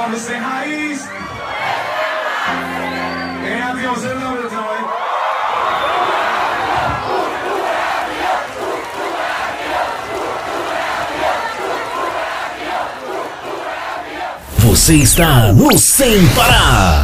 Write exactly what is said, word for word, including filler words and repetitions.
Pobre sem raiz. Quem é aviãozeiro na Brasil, hein? Você está no Sem Parar.